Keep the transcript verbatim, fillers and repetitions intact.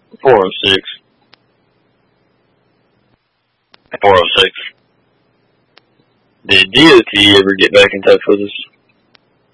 four oh six. four oh six. Did D O T ever get back in touch with us?